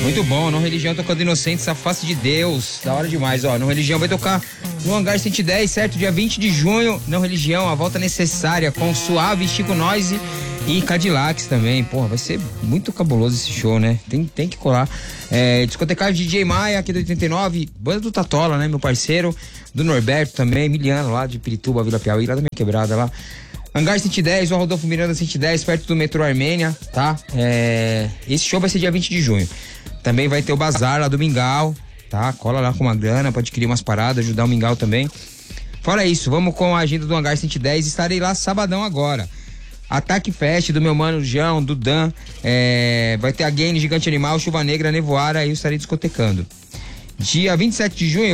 Muito bom, Não Religião tocando Inocentes, a face de Deus. Da hora demais, ó. Não Religião vai tocar no Hangar 110, certo? Dia 20 de junho. Não Religião, a volta necessária com Suave, Chico Noise e Cadillacs também. Porra, vai ser muito cabuloso esse show, né? Tem que colar. Discotecário DJ Maia, aqui do 89. Banda do Tatola, né? Meu parceiro. Do Norberto também. Emiliano, lá de Pirituba, Vila Piauí, lá da minha quebrada lá. Hangar 110, o Rodolfo Miranda 110, perto do metrô Armênia, tá? Esse show vai ser dia 20 de junho. Também vai ter o Bazar lá do Mingau, tá? Cola lá com uma grana, pode adquirir umas paradas, ajudar o Mingau também. Fora isso, vamos com a agenda do Hangar 110, estarei lá sabadão agora. Ataque Fest do meu mano João, do Dan, vai ter a Game Gigante Animal, Chuva Negra, Nevoara, aí eu estarei discotecando. Dia 27 de junho